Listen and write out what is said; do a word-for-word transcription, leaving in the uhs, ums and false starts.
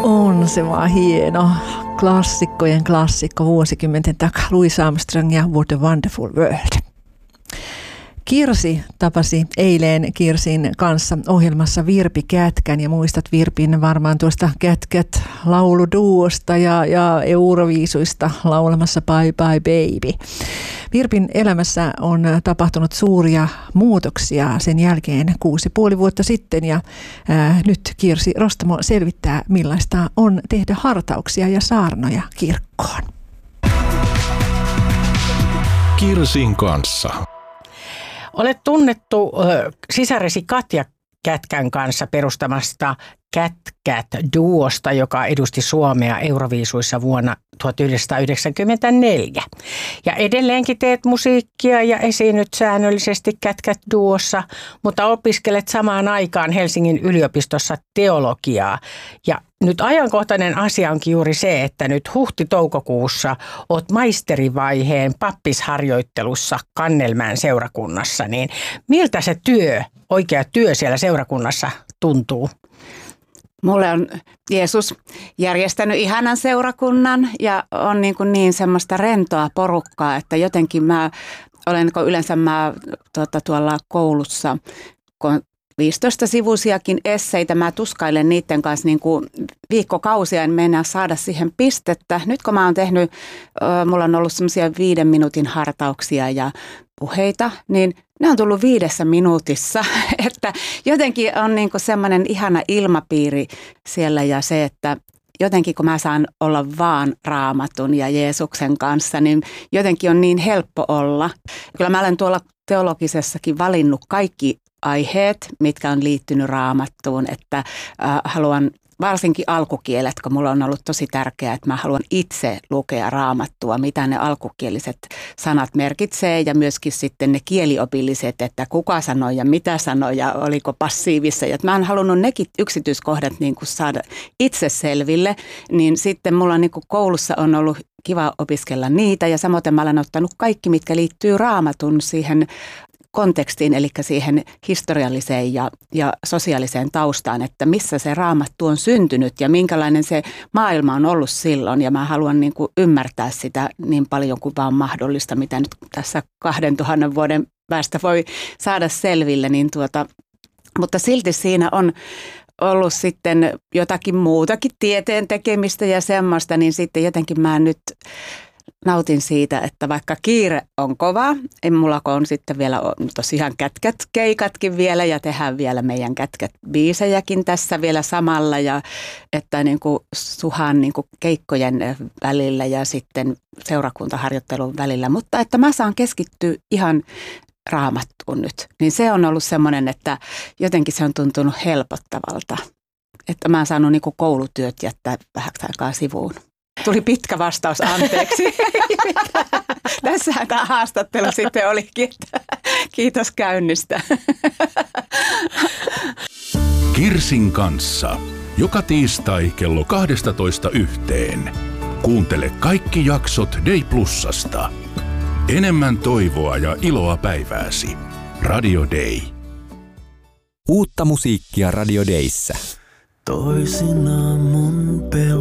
On se vaan hieno. Klassikkojen klassikko vuosikymmenten takaa. Louis Armstrong ja What a Wonderful World. Kirsi tapasi eilen Kirsin kanssa ohjelmassa Virpi Kätkän ja muistat Virpin varmaan tuosta Kätkät lauluduosta ja, ja Euroviisuista laulamassa Bye Bye Baby. Virpin elämässä on tapahtunut suuria muutoksia sen jälkeen kuusi puoli vuotta sitten ja ää, nyt Kirsi Rostamo selvittää millaista on tehdä hartauksia ja saarnoja kirkkoon. Kirsin kanssa. Olet tunnettu ö, sisaresi Katja Kätkän kanssa perustamasta Kätkät-duosta, joka edusti Suomea Euroviisuissa vuonna tuhatyhdeksänsataayhdeksänkymmentäneljä. Ja edelleenkin teet musiikkia ja esiinnyt säännöllisesti Kätkät-duossa, mutta opiskelet samaan aikaan Helsingin yliopistossa teologiaa. Ja nyt ajankohtainen asia onkin juuri se, että nyt huhti-toukokuussa olet maisterivaiheen pappisharjoittelussa Kannelmäen seurakunnassa. Niin miltä se työ, oikea työ siellä seurakunnassa tuntuu? Mulle on Jeesus järjestänyt ihanan seurakunnan ja on niin, kuin niin semmoista rentoa porukkaa, että jotenkin mä olen yleensä mä tuota, tuolla koulussa, kun viisitoista sivuisiakin esseitä, mä tuskailen niiden kanssa niin kuin viikkokausia, en mennä saada siihen pistettä. Nyt kun mä oon tehnyt, mulla on ollut semmoisia viiden minuutin hartauksia ja puheita, niin ne on tullut viidessä minuutissa, että jotenkin on niin kuin semmoinen ihana ilmapiiri siellä ja se, että jotenkin kun mä saan olla vaan Raamatun ja Jeesuksen kanssa, niin jotenkin on niin helppo olla. Kyllä mä olen tuolla teologisessakin valinnut kaikki aiheet, mitkä on liittynyt Raamattuun, että äh, haluan varsinkin alkukielet, kun mulla on ollut tosi tärkeää, että mä haluan itse lukea Raamattua, mitä ne alkukieliset sanat merkitsee ja myöskin sitten ne kieliopilliset, että kuka sanoi ja mitä sanoi ja oliko passiivissa. Ja mä oon halunnut nekin yksityiskohdat niin kuin saada itse selville, niin sitten mulla niin kuin koulussa on ollut kiva opiskella niitä ja samoin mä olen ottanut kaikki, mitkä liittyy Raamatun siihen kontekstiin, eli siihen historialliseen ja, ja sosiaaliseen taustaan, että missä se Raamattu on syntynyt ja minkälainen se maailma on ollut silloin. Ja mä haluan niin kuin ymmärtää sitä niin paljon kuin vaan mahdollista, mitä nyt tässä kahden tuhannen vuoden päästä voi saada selville. Niin tuota, mutta silti siinä on ollut sitten jotakin muutakin tieteen tekemistä ja semmoista, niin sitten jotenkin mä nyt nautin siitä, että vaikka kiire on kova, en mulla on sitten vielä tosiaan Kätkät-keikatkin vielä ja tehdään vielä meidän Kätkät-biisejäkin tässä vielä samalla ja että niin kuin suhan niin kuin keikkojen välillä ja sitten seurakuntaharjoittelun välillä, mutta että mä saan keskittyä ihan Raamattuun nyt, niin se on ollut semmoinen, että jotenkin se on tuntunut helpottavalta, että mä oon saanut niin kuin koulutyöt jättää vähäksi aikaa sivuun. Tuli pitkä vastaus, anteeksi. Tässähän tämä haastattelu sitten olikin. Kiitos käynnistä. Kirsin kanssa. Joka tiistai kello kaksitoista yhteen. Kuuntele kaikki jaksot Day Plusasta. Enemmän toivoa ja iloa päivääsi. Radio Day. Uutta musiikkia Radio Dayssä. Toisinaan mun pel-